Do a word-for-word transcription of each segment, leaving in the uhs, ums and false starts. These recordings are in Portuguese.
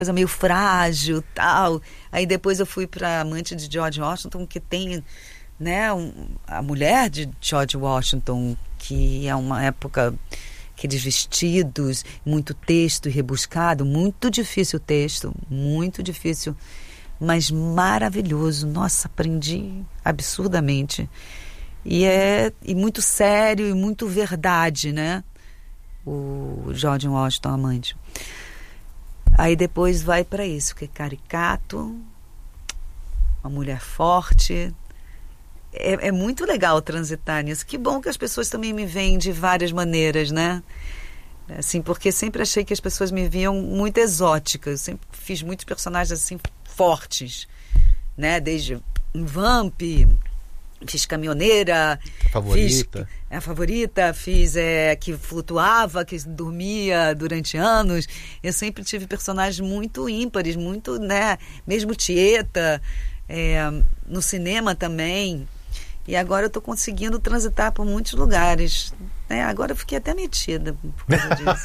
coisa meio frágil, tal. Aí depois eu fui para Amante de George Washington, que tem, né, um, a mulher de George Washington, que é uma época, aqueles vestidos, muito texto rebuscado, muito difícil o texto, muito difícil, mas maravilhoso. Nossa, aprendi absurdamente. E é e muito sério e muito verdade, né? O George Washington Amante. Aí depois vai para isso, que é caricato, uma mulher forte. É, é muito legal transitar nisso. Que bom que as pessoas também me veem de várias maneiras, né? Assim, porque sempre achei que as pessoas me viam muito exótica. Eu sempre fiz muitos personagens assim fortes, né? Desde um vamp, fiz caminhoneira, favorita. Fiz, é a favorita, fiz é, que flutuava, que dormia durante anos. Eu sempre tive personagens muito ímpares, muito, né? Mesmo Tieta, é, no cinema também. E agora eu estou conseguindo transitar por muitos lugares. Né? Agora eu fiquei até metida por causa disso.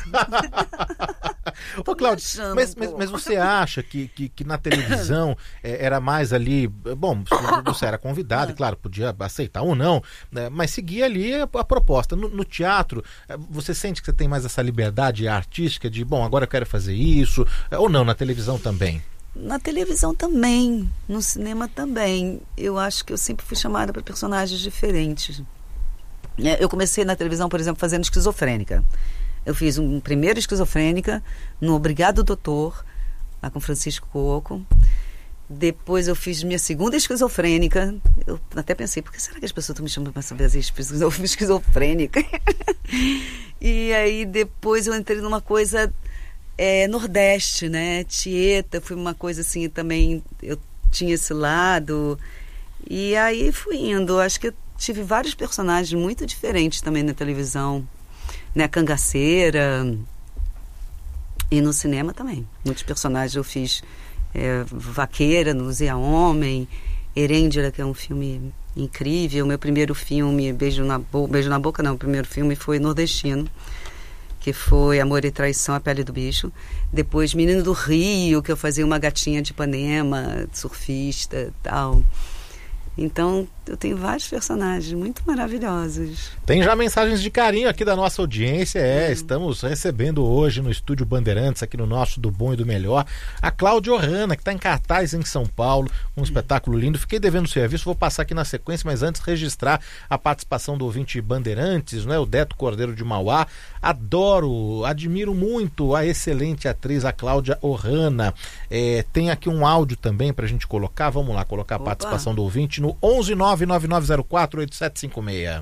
Ô, Cláudia, mas, mas, mas você acha que, que, que na televisão é, era mais ali... Bom, você era convidado, e claro, podia aceitar ou não, né, mas seguia ali a, a proposta. No, no teatro, você sente que você tem mais essa liberdade artística de, bom, agora eu quero fazer isso, ou não, na televisão também? Na televisão também, no cinema também. Eu acho que eu sempre fui chamada para personagens diferentes. Eu comecei na televisão, por exemplo, fazendo Esquizofrênica. Eu fiz um primeiro Esquizofrênica no Obrigado Doutor, lá com Francisco Coco. Depois eu fiz minha segunda Esquizofrênica. Eu até pensei, por que será que as pessoas estão me chamando para saber as Esquizofrênica? E aí depois eu entrei numa coisa... É, Nordeste, né? Tieta, foi uma coisa assim também, eu tinha esse lado. E aí fui indo. Acho que eu tive vários personagens muito diferentes também na televisão. Né? Cangaceira. E no cinema também. Muitos personagens eu fiz. É, Vaqueira, no Luzia Homem. Herêndira, que é um filme incrível. Meu primeiro filme, Beijo na, Bo- Beijo na Boca, não. O primeiro filme foi Nordestino, que foi Amor e Traição, A Pele do Bicho. Depois Menino do Rio, que eu fazia uma gatinha de Ipanema, surfista e tal. Então, eu tenho vários personagens muito maravilhosos. Tem já mensagens de carinho aqui da nossa audiência. É, hum. Estamos recebendo hoje no Estúdio Bandeirantes, aqui no nosso Do Bom e do Melhor, a Cláudia Ohana, que está em cartaz em São Paulo, um hum. espetáculo lindo. Fiquei devendo serviço, vou passar aqui na sequência, mas antes registrar a participação do ouvinte Bandeirantes, né, o Deto Cordeiro de Mauá. Adoro, admiro muito a excelente atriz, a Cláudia Ohana. É, tem aqui um áudio também pra gente colocar. Vamos lá, colocar a Opa. participação do ouvinte no onze nove nove nove zero quatro oito sete cinco seis.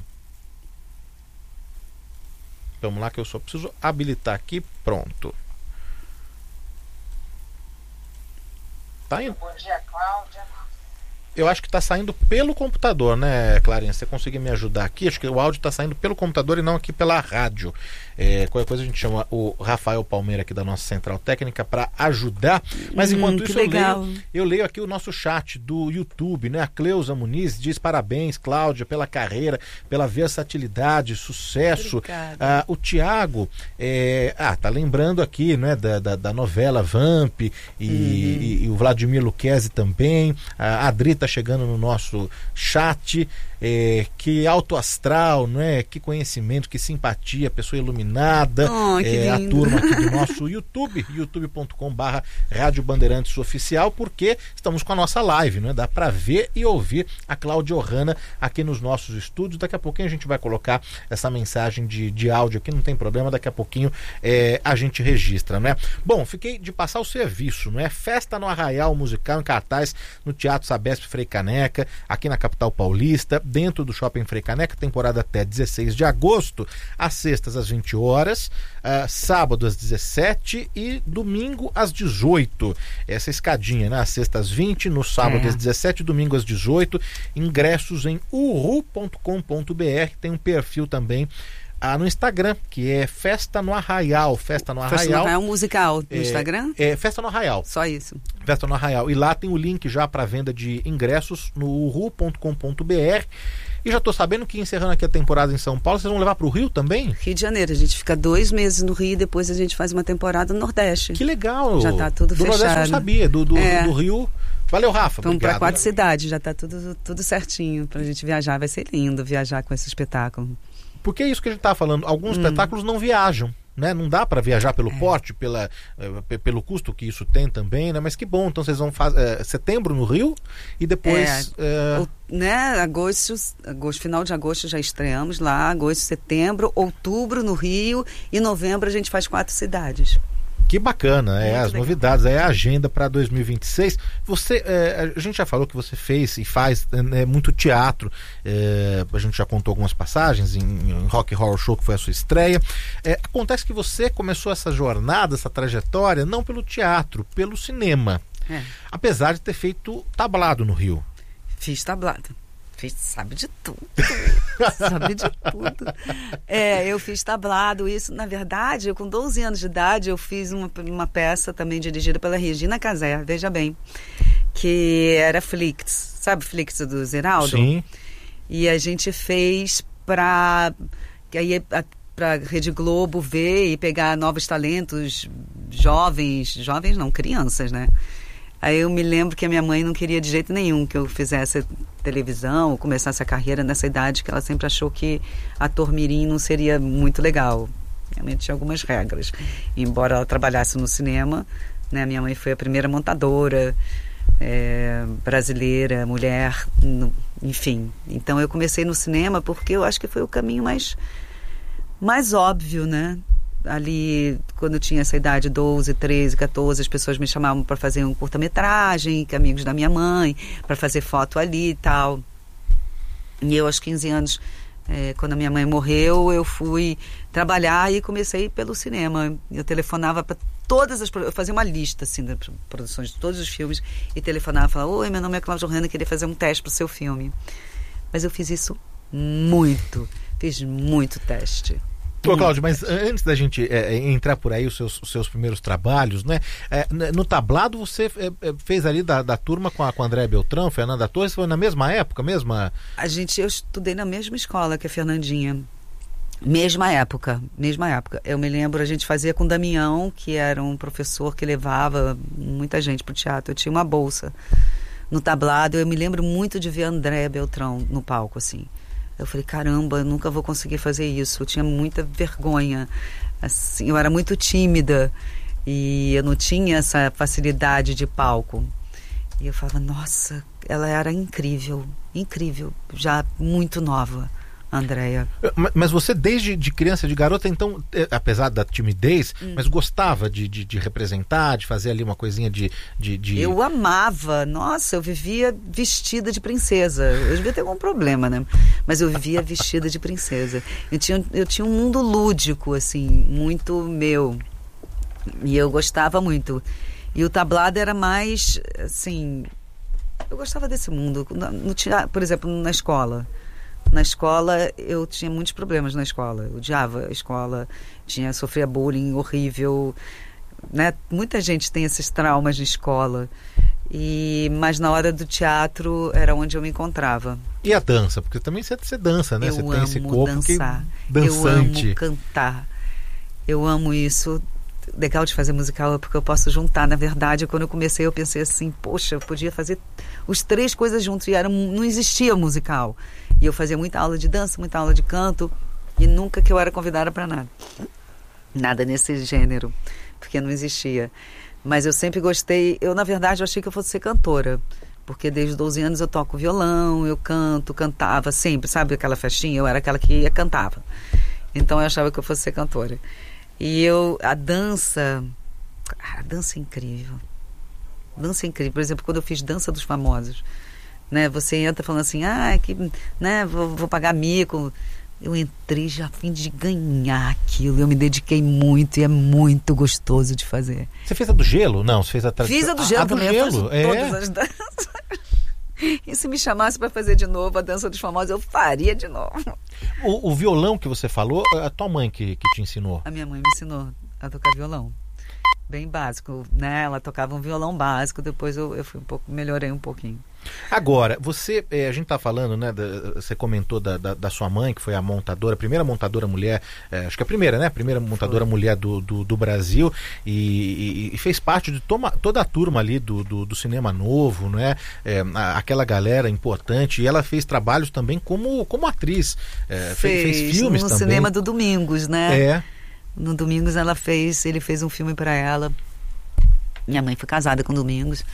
Vamos lá que eu só preciso habilitar aqui. Pronto. Tá indo? Bom dia, Cláudia. Eu acho que está saindo pelo computador, né, Clarinha? Você conseguir me ajudar aqui? Acho que o áudio está saindo pelo computador e não aqui pela rádio. É, qualquer coisa a gente chama o Rafael Palmeira aqui da nossa central técnica para ajudar. Mas enquanto hum, isso eu leio, eu leio aqui o nosso chat do YouTube, né? A Cleusa Muniz diz parabéns, Cláudia, pela carreira, pela versatilidade, sucesso. Ah, o Tiago é, ah, tá lembrando aqui, né, da, da, da novela Vamp e, uhum. e, e o Vladimir Luquezzi também. A Adri tá chegando no nosso chat. É, que alto astral, não é? Que conhecimento, que simpatia, pessoa iluminada. Oh, que é, a lindo. turma aqui do nosso YouTube, youtube ponto com barra Rádio Bandeirantes Oficial, porque estamos com a nossa live, não é? Dá para ver e ouvir a Cláudia Ohana aqui nos nossos estúdios. Daqui a pouquinho a gente vai colocar essa mensagem de, de áudio aqui, não tem problema, daqui a pouquinho é, a gente registra, né? Bom, fiquei de passar o serviço, não é? Festa no Arraial Musical em cartaz no Teatro Sabesp Frei Caneca, aqui na capital paulista, dentro do Shopping Frei Caneca, temporada até dezesseis de agosto, às sextas às vinte horas, uh, sábado às dezessete e domingo às dezoito. Essa escadinha, né? Às sextas às vinte, no sábado é. às dezessete, domingo às dezoito. Ingressos em uhu ponto com ponto br, tem um perfil também Ah, no Instagram, que é Festa no Arraial. Festa no Arraial. Festa no Arraial musical no é, Instagram? É Festa no Arraial. Só isso. Festa no Arraial. E lá tem o link já para venda de ingressos no uhu ponto com ponto br. E já tô sabendo que encerrando aqui a temporada em São Paulo, vocês vão levar pro Rio também? Rio de Janeiro. A gente fica dois meses no Rio e depois a gente faz uma temporada no Nordeste. Que legal! Já tá tudo do fechado. Do Nordeste eu não sabia. Do, do, é. do Rio... Valeu, Rafa. Vamos para quatro cidades. Já tá tudo, tudo certinho pra gente viajar. Vai ser lindo viajar com esse espetáculo. Porque é isso que a gente tá falando. Alguns hum. espetáculos não viajam. Né? Não dá para viajar pelo é. porte, pela, uh, pelo custo que isso tem também, né? Mas que bom, então vocês vão fazer uh, setembro no Rio e depois... É, uh... o, né? agosto, agosto, final de agosto já estreamos lá, agosto, setembro, outubro no Rio e novembro a gente faz quatro cidades. Que bacana, é, as legal. novidades, é a agenda para dois mil e vinte e seis. Você, é, a gente já falou que você fez e faz é, muito teatro, é, a gente já contou algumas passagens em, em Rock Horror Show, que foi a sua estreia. É, acontece que você começou essa jornada, essa trajetória, não pelo teatro, pelo cinema. É. Apesar de ter feito tablado no Rio. Fiz tablado. Fiz, sabe de tudo. sabe de tudo. É, eu fiz tablado. Isso, na verdade, eu com doze anos de idade, eu fiz uma, uma peça também dirigida pela Regina Casé, veja bem, que era Flix. Sabe Flix do Zeraldo? Sim. E a gente fez para para Rede Globo ver e pegar novos talentos, jovens, jovens não, crianças, né? Aí eu me lembro que a minha mãe não queria de jeito nenhum que eu fizesse televisão, ou começasse a carreira nessa idade, que ela sempre achou que ator mirim não seria muito legal. Realmente tinha algumas regras. Embora ela trabalhasse no cinema, né, minha mãe foi a primeira montadora é, brasileira, mulher, no, enfim. Então eu comecei no cinema porque eu acho que foi o caminho mais, mais óbvio, né? Ali, quando eu tinha essa idade, doze, treze, quatorze, as pessoas me chamavam para fazer um curta-metragem, que amigos da minha mãe, para fazer foto ali e tal. E eu, aos quinze anos, é, quando a minha mãe morreu, eu fui trabalhar e comecei pelo cinema. Eu telefonava para todas as... Eu fazia uma lista, assim, das produções de todos os filmes e telefonava e falava: oi, meu nome é Cláudia Hanna, queria fazer um teste para o seu filme. Mas eu fiz isso muito. Fiz muito teste. Ô, Cláudio, mas antes da gente é, entrar por aí, os seus, os seus primeiros trabalhos, né? É, no tablado você é, fez ali da, da turma com a, com a Andréa Beltrão, Fernanda Torres, foi na mesma época, mesma? A gente, eu estudei na mesma escola que a Fernandinha. Mesma época, mesma época. Eu me lembro, a gente fazia com o Damião, que era um professor que levava muita gente pro teatro. Eu tinha uma bolsa no tablado. Eu me lembro muito de ver a Andréa Beltrão no palco, assim. Eu falei, caramba, eu nunca vou conseguir fazer isso. Eu tinha muita vergonha. Assim, eu era muito tímida e eu não tinha essa facilidade de palco. E eu falava, nossa, ela era incrível, incrível, já muito nova, Andréa. Mas você desde de criança, de garota, então, apesar da timidez, hum. mas gostava de, de, de representar, de fazer ali uma coisinha de, de, de... Eu amava, nossa, eu vivia vestida de princesa. Eu devia ter algum problema, né? Mas eu vivia vestida de princesa. Eu tinha, eu tinha um mundo lúdico, assim, muito meu. E eu gostava muito. E o tablado era mais, assim... Eu gostava desse mundo. No, no, por exemplo, na escola. Na escola, eu tinha muitos problemas na escola. Eu odiava a escola, tinha, sofria bullying horrível, né? Muita gente tem esses traumas de escola. E, mas na hora do teatro era onde eu me encontrava. E a dança? Porque também você, você dança, né? Eu você amo tem esse corpo dançar. Que dançante. Eu amo cantar. Eu amo isso. Legal de fazer musical é porque eu posso juntar. Na verdade, quando eu comecei, eu pensei assim, poxa, eu podia fazer os três coisas juntos. E era, não existia musical. E eu fazia muita aula de dança, muita aula de canto, e nunca que eu era convidada para nada. Nada nesse gênero, porque não existia. Mas eu sempre gostei, eu na verdade eu achei que eu fosse ser cantora, porque desde os doze anos eu toco violão, eu canto, cantava sempre, sabe aquela festinha? Eu era aquela que ia cantava. Então eu achava que eu fosse ser cantora. E eu, a dança, a dança é incrível. Dança é incrível. Por exemplo, quando eu fiz Dança dos Famosos, né, você entra falando assim, ah, que, né, vou, vou pagar mico. Eu entrei já a fim de ganhar aquilo. Eu me dediquei muito e é muito gostoso de fazer. Você fez a do gelo? Não, você fez a tradição. Fiz a do gelo a, a também. do Eu gelo, faço é. todas as danças. E se me chamasse para fazer de novo a Dança dos Famosos, eu faria de novo. O, o violão que você falou, a tua mãe que, que te ensinou? A minha mãe me ensinou a tocar violão. Bem básico, né? Ela tocava um violão básico, depois eu, eu fui um pouco, melhorei um pouquinho. Agora, você, é, a gente tá falando, né, da, você comentou da, da, da sua mãe, que foi a montadora, a primeira montadora mulher, é, acho que a primeira, né, a primeira montadora foi. mulher do, do, do Brasil, e, e, e fez parte de toma, toda a turma ali do, do, do cinema novo, né, é, a, aquela galera importante, e ela fez trabalhos também como, como atriz, é, fez, fez, fez filmes no também. No cinema do Domingos, né? É. No Domingos ela fez, ele fez um filme para ela. Minha mãe foi casada com Domingos.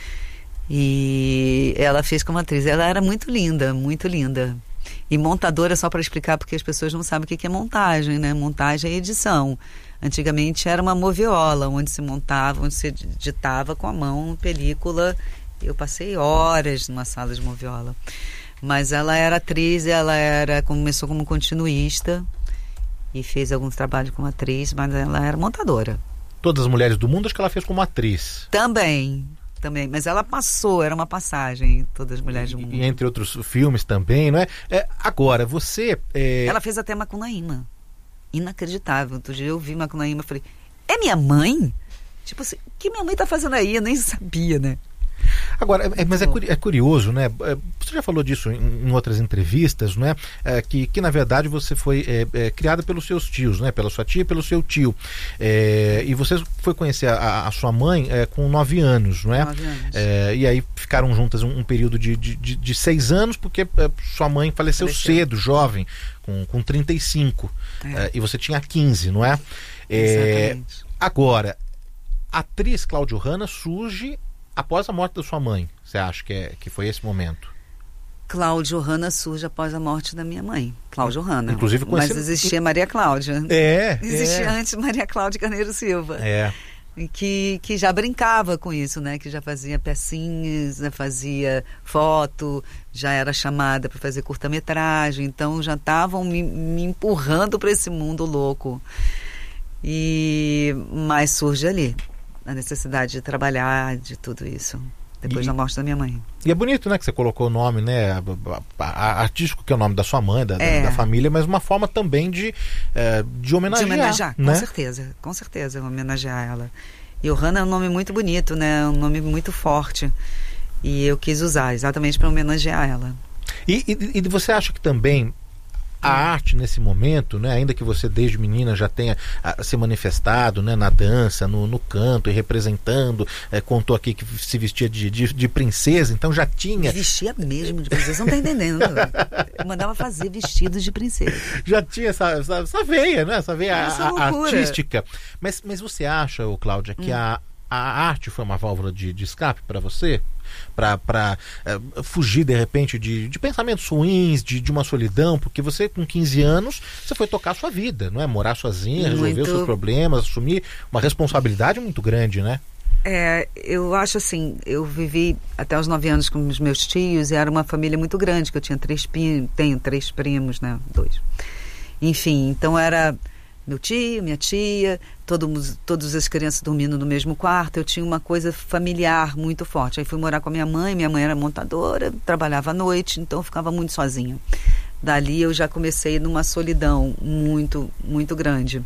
E ela fez como atriz. Ela era muito linda, muito linda. E montadora, só para explicar, porque as pessoas não sabem o que é montagem, né? Montagem é edição. Antigamente era uma moviola, onde se montava, onde se editava com a mão, película. Eu passei horas numa sala de moviola. Mas ela era atriz, ela era, começou como continuista e fez alguns trabalhos como atriz, mas ela era montadora. Todas as Mulheres do Mundo, acho que ela fez como atriz. Também, também. Mas ela passou, era uma passagem, Todas as Mulheres do Mundo. E entre outros filmes também, não é? é agora, você... É... Ela fez até Macunaíma. Inacreditável. Outro dia eu vi Macunaíma e falei, é minha mãe? Tipo assim, o que minha mãe tá fazendo aí? Eu nem sabia, né? Agora, é, mas é, é curioso, né? Você já falou disso em, em outras entrevistas, né? É, que, que na verdade você foi é, é, criada pelos seus tios, né? Pela sua tia e pelo seu tio. É, e você foi conhecer a, a sua mãe é, com nove anos, não é? Nove anos. É, e aí ficaram juntas um, um período de, de, de, de seis anos, porque é, sua mãe faleceu, faleceu cedo, jovem, com, com trinta e cinco. É. É, e você tinha quinze, não é? É Exatamente. Agora, a atriz Cláudio Hanna surge após a morte da sua mãe. Você acha que, é, que foi esse momento? Cláudio Hanna surge após a morte da minha mãe. Cláudio Hanna. Inclusive conheci... Mas existia Maria Cláudia. É. Existia é. antes Maria Cláudia Carneiro Silva. É. Que, que já brincava com isso, né? Que já fazia pecinhas, já fazia foto, já era chamada para fazer curta-metragem. Então já estavam me, me empurrando para esse mundo louco. E mas surge ali a necessidade de trabalhar, de tudo isso, depois e, da morte da minha mãe. E é bonito, né, que você colocou o nome, né, a, a, a, artístico, que é o nome da sua mãe, da, é. da, da família, mas uma forma também de, é, de homenagear. De homenagear, né? Com certeza, com certeza, homenagear ela. E o Hanna é um nome muito bonito, né, um nome muito forte, e eu quis usar exatamente para homenagear ela. E, e, e você acha que também a arte nesse momento, né, ainda que você desde menina já tenha a, se manifestado, né, na dança, no, no canto e representando, é, contou aqui que se vestia de, de, de princesa, então já tinha... Vestia mesmo de princesa, não tá entendendo. Eu mandava fazer vestidos de princesa. Já tinha essa, essa, essa veia, né, essa veia essa a, a, artística. Mas, mas você acha, ô, Cláudia, que hum. a, a arte foi uma válvula de, de escape para você? Para uh, fugir de repente de, de pensamentos ruins, de, de uma solidão, porque você com quinze anos você foi tocar a sua vida, não é? Morar sozinha, resolver muito... os seus problemas, assumir uma responsabilidade muito grande, né? É, eu acho assim, eu vivi até os nove anos com os meus tios e era uma família muito grande, que eu tinha três primos, tenho três primos, né? Dois. Enfim, então era meu tio, minha tia, todos, todas as crianças dormindo no mesmo quarto. Eu tinha uma coisa familiar muito forte. Aí fui morar com a minha mãe, minha mãe era montadora, trabalhava à noite, então eu ficava muito sozinha. Dali eu já comecei numa solidão muito, muito grande.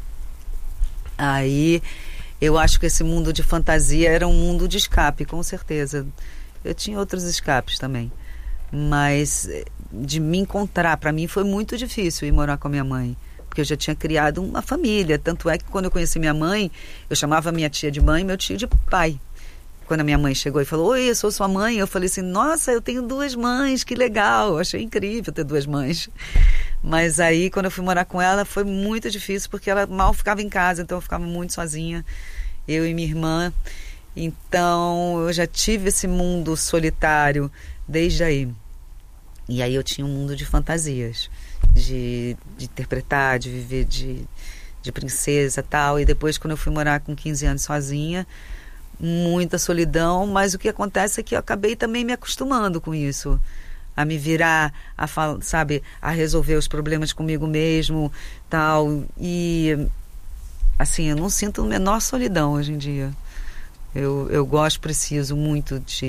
Aí eu acho que esse mundo de fantasia era um mundo de escape, com certeza. Eu tinha outros escapes também. Mas de me encontrar, para mim foi muito difícil ir morar com a minha mãe. Porque eu já tinha criado uma família. Tanto é que quando eu conheci minha mãe, eu chamava minha tia de mãe e meu tio de pai. Quando a minha mãe chegou e falou, oi, eu sou sua mãe, eu falei assim, nossa, eu tenho duas mães, que legal. Eu achei incrível ter duas mães. Mas aí, quando eu fui morar com ela, foi muito difícil, porque ela mal ficava em casa, então eu ficava muito sozinha, eu e minha irmã. Então, eu já tive esse mundo solitário desde aí. E aí eu tinha um mundo de fantasias. De, de interpretar, de viver de, de princesa e tal. E depois, quando eu fui morar com quinze anos sozinha, muita solidão, mas o que acontece é que eu acabei também me acostumando com isso, a me virar, a, sabe, a resolver os problemas comigo mesmo, tal. E assim, eu não sinto a menor solidão hoje em dia. Eu, eu gosto, preciso muito de,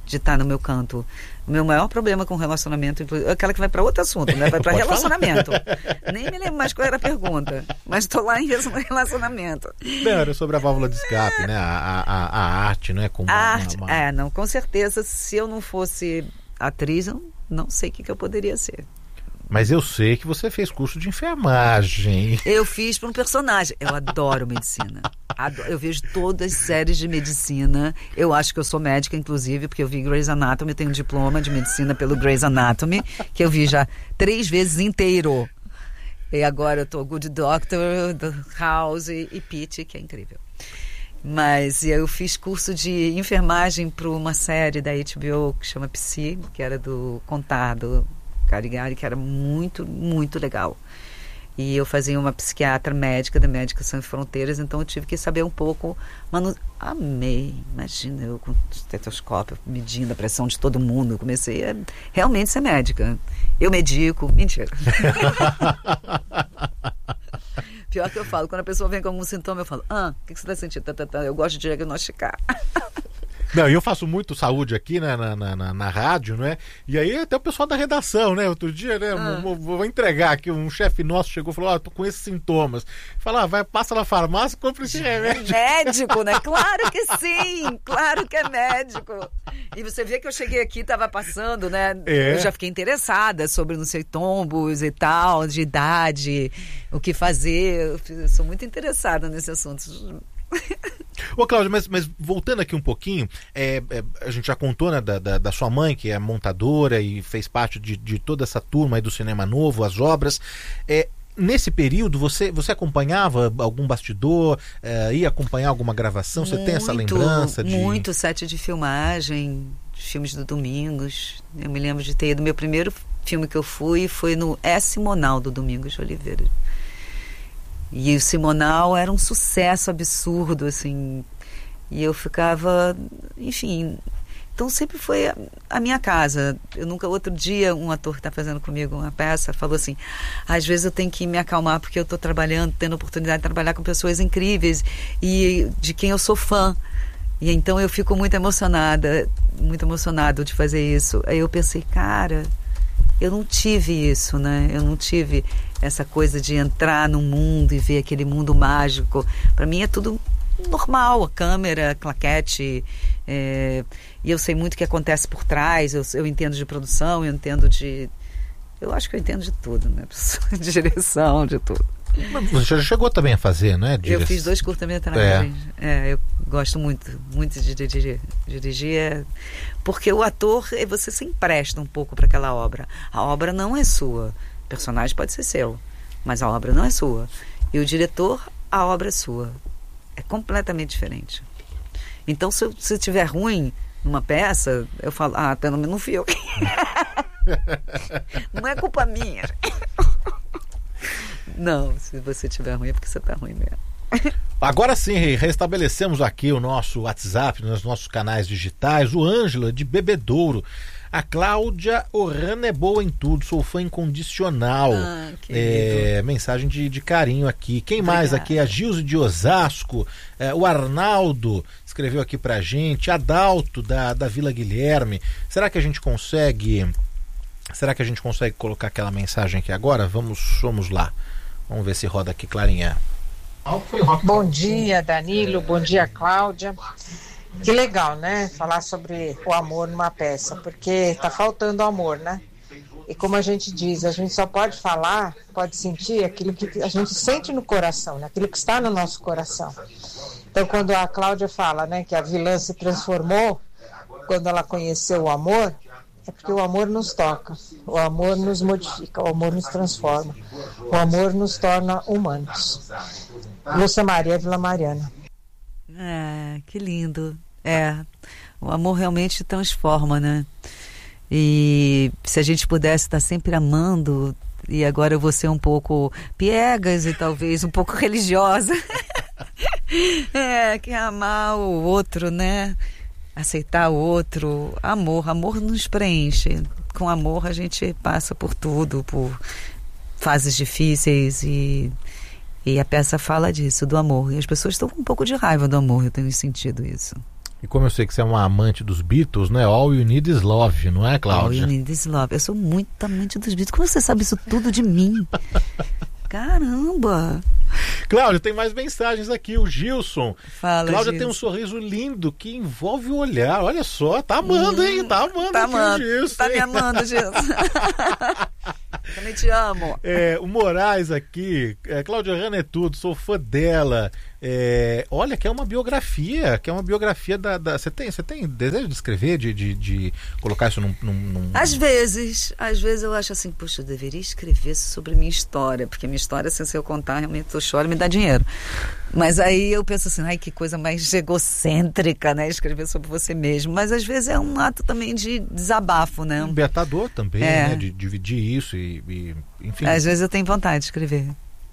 de estar no meu canto. O meu maior problema com relacionamento, é aquela que vai para outro assunto, né? Vai para relacionamento. Nem me lembro mais qual era a pergunta, mas estou lá em relacionamento. Não, era sobre a válvula de escape, né? A, a, a arte, né? Como a uma, arte, uma... é, não, com certeza, se eu não fosse atriz, eu não sei o que, que eu poderia ser. Mas eu sei que você fez curso de enfermagem. Eu fiz para um personagem. Eu adoro medicina. Adoro. Eu vejo todas as séries de medicina. Eu acho que eu sou médica, inclusive, porque eu vi Grey's Anatomy. Eu tenho um diploma de medicina pelo Grey's Anatomy, que eu vi já três vezes inteiro. E agora eu tô Good Doctor, The House e, e Pitt, que é incrível. Mas eu fiz curso de enfermagem para uma série da H B O que chama Psy, que era do Contado Caligari, que era muito, muito legal. E eu fazia uma psiquiatra médica da Médicos Sem Fronteiras, então eu tive que saber um pouco. Mano, amei. Imagina, eu com o estetoscópio medindo a pressão de todo mundo. Eu comecei a realmente ser médica. Eu medico. Mentira. Pior que eu falo, quando a pessoa vem com algum sintoma, eu falo, ah, o que você está sentindo? Tá, tá, tá. Eu gosto de diagnosticar. Não, eu faço muito saúde aqui, né, na, na, na, na rádio, né? E aí até o pessoal da redação, né? Outro dia, né? Ah. Vou, vou entregar aqui, um chefe nosso chegou e falou, ó, oh, tô com esses sintomas. Fala, ah, vai, passa na farmácia e compra esse remédio. Médico, né? Claro que sim, claro que é médico. E você vê que eu cheguei aqui, tava passando, né? É. Eu já fiquei interessada sobre, não sei, tombos e tal, de idade, o que fazer. Eu sou muito interessada nesse assunto. Ô Cláudia, mas, mas voltando aqui um pouquinho, é, é, a gente já contou, né, da, da, da sua mãe, que é montadora e fez parte de, de toda essa turma aí do Cinema Novo, as obras. É, nesse período, você, você acompanhava algum bastidor, é, ia acompanhar alguma gravação? Você muito, tem essa lembrança? De... Muito set de filmagem, filmes do Domingos. Eu me lembro de ter ido, meu primeiro filme que eu fui foi no É Simonal, do Domingos de Oliveira. E o Simonal era um sucesso absurdo, assim, e eu ficava, enfim, então sempre foi a, a minha casa. Eu nunca, outro dia, um ator que está fazendo comigo uma peça falou assim, às vezes eu tenho que me acalmar porque eu estou trabalhando, tendo a oportunidade de trabalhar com pessoas incríveis e de quem eu sou fã, e então eu fico muito emocionada, muito emocionado de fazer isso. Aí eu pensei, cara, eu não tive isso, né? Eu não tive essa coisa de entrar num mundo e ver aquele mundo mágico. Para mim é tudo normal, a câmera, a claquete, é, e eu sei muito o que acontece por trás, eu, eu entendo de produção, eu entendo de... Eu acho que eu entendo de tudo, né? De direção, de tudo. Mas você já chegou também a fazer, né? Dire... Eu fiz dois curta-metragens. É. É, eu gosto muito, muito de dirigir. Dirigir é... Porque o ator, você se empresta um pouco para aquela obra. A obra não é sua. O personagem pode ser seu, mas a obra não é sua. E o diretor, a obra é sua. É completamente diferente. Então, se, eu, se tiver ruim numa peça, eu falo, ah, pelo menos não fui eu. Não é culpa minha. Não, se você tiver ruim é porque você está ruim mesmo. Agora sim, restabelecemos aqui o nosso WhatsApp, nos nossos canais digitais. O Ângela, de Bebedouro. A Cláudia Orrana é boa em tudo, sou fã incondicional. Ah, é, mensagem de, de carinho aqui. Quem Obrigada. Mais aqui? A Gilze de Osasco. É, o Arnaldo escreveu aqui pra gente. Adalto, da, da Vila Guilherme. Será que a gente consegue... Será que a gente consegue colocar aquela mensagem aqui agora? Vamos, vamos lá. Vamos ver se roda aqui, Clarinha. Bom dia, Danilo. Bom dia, Cláudia. Que legal, né? Falar sobre o amor numa peça, porque tá faltando amor, né? E como a gente diz, a gente só pode falar, pode sentir aquilo que a gente sente no coração, né? Aquilo que está no nosso coração. Então, quando a Cláudia fala, né, que a vilã se transformou quando ela conheceu o amor, é porque o amor nos toca, o amor nos modifica, o amor nos transforma, o amor nos torna humanos. Lúcia Maria, Vila Mariana. Ah, que lindo. É, o amor realmente transforma, né? E se a gente pudesse estar sempre amando, e agora eu vou ser um pouco piegas e talvez um pouco religiosa. É, que é amar o outro, né? Aceitar o outro. Amor, amor nos preenche. Com amor a gente passa por tudo, por fases difíceis e... E a peça fala disso, do amor. E as pessoas estão com um pouco de raiva do amor, eu tenho sentido isso. E como eu sei que você é uma amante dos Beatles, né? All You Need Is Love, não é, Cláudia? All You Need Is Love. Eu sou muito amante dos Beatles. Como você sabe isso tudo de mim? Caramba! Cláudia, tem mais mensagens aqui. O Gilson. Fala, Cláudia Gilson. Tem um sorriso lindo que envolve o olhar. Olha só, tá amando, hum, hein? Tá amando tá aqui amando, o Gilson. Tá hein? me amando, Gilson. Também te amo. É, o Moraes aqui. É, Cláudia Hanna é tudo, sou fã dela. É, olha, que é uma biografia, que é uma biografia da... da você, tem, você tem desejo de escrever, de, de, de colocar isso num, num, num... Às vezes, às vezes eu acho assim, poxa, eu deveria escrever sobre minha história, porque minha história, assim, se eu contar, realmente eu choro e me dá dinheiro. Mas aí eu penso assim, ai, que coisa mais egocêntrica, né, escrever sobre você mesmo. Mas às vezes é um ato também de desabafo, né? Libertador também, é. né, de dividir isso e, e enfim. Às vezes eu tenho vontade de escrever.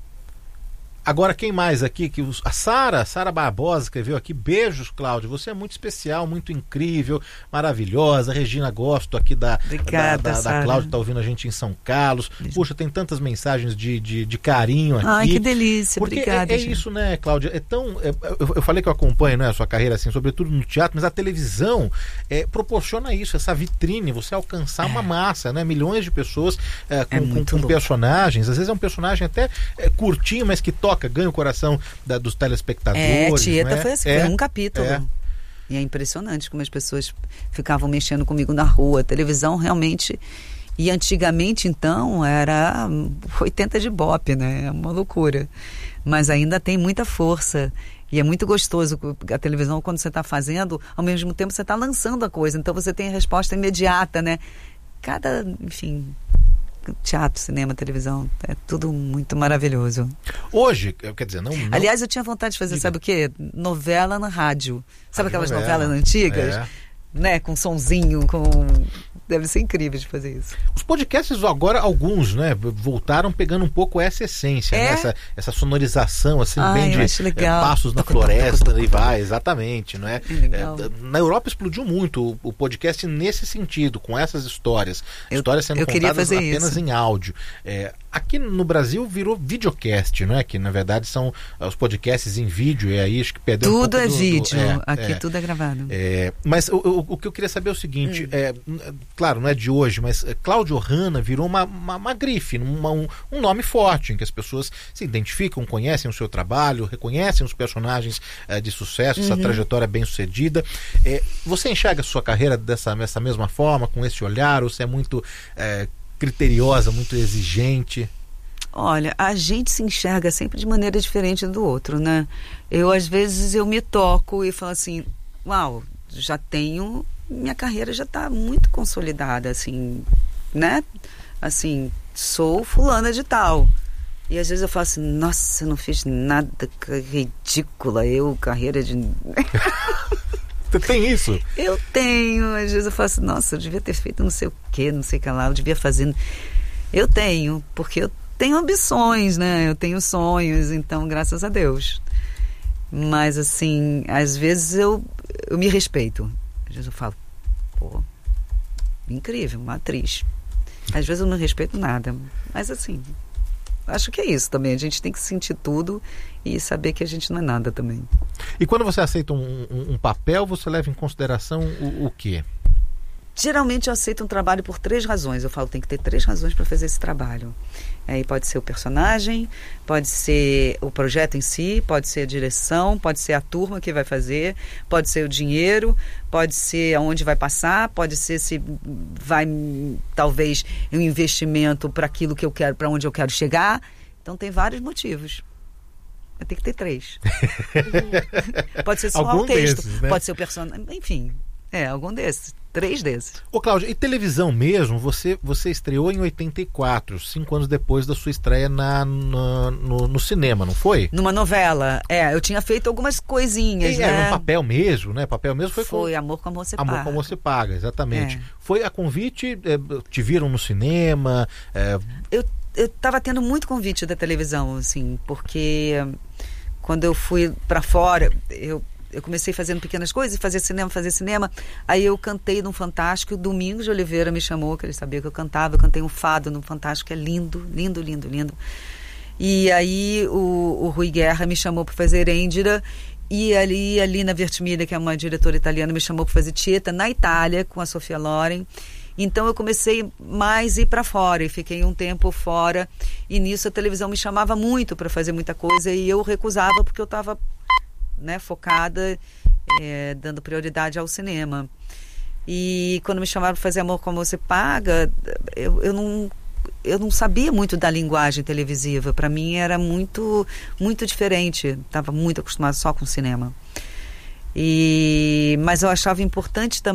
Agora, quem mais aqui? Que os, a Sara, Sara Barbosa escreveu aqui. Beijos, Cláudia. Você é muito especial, muito incrível, maravilhosa. Regina, gosto aqui da, Obrigada, da, da, da Cláudia, tá ouvindo a gente em São Carlos. Puxa, tem tantas mensagens de, de, de carinho aqui. Ai, que delícia. Porque obrigada. É, é isso, né, Cláudia? É tão. É, eu, eu falei que eu acompanho, né, a sua carreira, assim, sobretudo no teatro, mas a televisão é, proporciona isso, essa vitrine, você alcançar é. uma massa, né? Milhões de pessoas é, com, é com, com personagens. Às vezes é um personagem até é, curtinho, mas que toca, ganha o coração da, dos telespectadores. É, Tieta né? foi assim, é, foi um capítulo. É. E é impressionante como as pessoas ficavam mexendo comigo na rua. A televisão realmente... E antigamente, então, era oitenta de Ibope, né? É uma loucura. Mas ainda tem muita força. E é muito gostoso a televisão, quando você está fazendo, ao mesmo tempo você está lançando a coisa. Então você tem a resposta imediata, né? Cada, enfim... teatro, cinema, televisão, é tudo muito maravilhoso. Hoje, quer dizer, não... não... Aliás, eu tinha vontade de fazer, Diga. sabe o quê? Novela na rádio. Sabe rádio aquelas novela. novelas antigas? É. Né? Com sonzinho, com... Deve ser incrível de fazer isso. Os podcasts agora, alguns, né, voltaram pegando um pouco essa essência, é? né? essa, essa sonorização, assim, Ai, bem de é, passos na floresta, e vai, exatamente, não é? É, na Europa explodiu muito o, o podcast nesse sentido, com essas histórias. Eu, histórias sendo eu contadas apenas isso. em áudio. É, aqui no Brasil virou videocast, não é? Que na verdade são os podcasts em vídeo, e aí acho que perdeu tudo um pouco é do, vídeo, do, é, aqui é, tudo é gravado. É, mas o, o, o que eu queria saber é o seguinte, hum. é, claro, não é de hoje, mas é, Cláudia Hanna virou uma, uma, uma grife, uma, um, um nome forte, em que as pessoas se identificam, conhecem o seu trabalho, reconhecem os personagens é, de sucesso, uhum. essa trajetória bem sucedida. É, você enxerga a sua carreira dessa, dessa mesma forma, com esse olhar, ou você é muito é, criteriosa, muito exigente? Olha, a gente se enxerga sempre de maneira diferente do outro, né? Eu, às vezes, eu me toco e falo assim, uau, já tenho... minha carreira já está muito consolidada, assim, né? Assim, sou fulana de tal. E às vezes eu falo assim, nossa, eu não fiz nada, que ridícula, eu, carreira de... Você tem isso? Eu tenho, às vezes eu falo assim, nossa, eu devia ter feito não sei o que, não sei o que lá, eu devia fazer... Eu tenho, porque eu tenho ambições, né? Eu tenho sonhos, então, graças a Deus. Mas, assim, às vezes eu, eu me respeito. Às vezes eu falo, pô, incrível, uma atriz. Às vezes eu não respeito nada, mas assim, acho que é isso também. A gente tem que sentir tudo e saber que a gente não é nada também. E quando você aceita um, um, um papel, você leva em consideração o, o quê? Geralmente eu aceito um trabalho por três razões. Eu falo, tem que ter três razões para fazer esse trabalho. Aí pode ser o personagem, pode ser o projeto em si, pode ser a direção, pode ser a turma que vai fazer, pode ser o dinheiro, pode ser aonde vai passar, pode ser se vai, talvez, um investimento para aquilo que eu quero, para onde eu quero chegar. Então tem vários motivos. Tem que ter três. Pode ser só algum o texto, desses, né? Pode ser o personagem, enfim. É, algum desses. Três desses. Ô, Cláudia, e televisão mesmo, você, você estreou em oitenta e quatro, cinco anos depois da sua estreia na, na, no, no cinema, não foi? Numa novela. É, eu tinha feito algumas coisinhas, e, né? Era um papel mesmo, né? Papel mesmo foi... Foi com... Amor como você Amor paga. como você paga, exatamente. É. Foi a convite, é, te viram no cinema? É... Eu eu tava tendo muito convite da televisão, assim, porque quando eu fui pra fora, eu Eu comecei fazendo pequenas coisas, fazer cinema, fazer cinema. Aí eu cantei no Fantástico. O Domingos de Oliveira me chamou, que ele sabia que eu cantava. Eu cantei um fado no Fantástico, que é lindo, lindo, lindo, lindo. E aí o, o Rui Guerra me chamou para fazer Êndira. E ali, ali na Vertimiglia, que é uma diretora italiana, me chamou para fazer Tieta na Itália, com a Sofia Loren. Então eu comecei mais a ir para fora e fiquei um tempo fora. E nisso a televisão me chamava muito para fazer muita coisa e eu recusava porque eu estava, né, focada, é, dando prioridade ao cinema. E quando me chamaram para fazer Amor Como Você Paga, eu, eu não... eu não sabia muito da linguagem televisiva. Para mim era muito, muito diferente. Estava muito acostumada só com cinema. E, mas eu achava importante também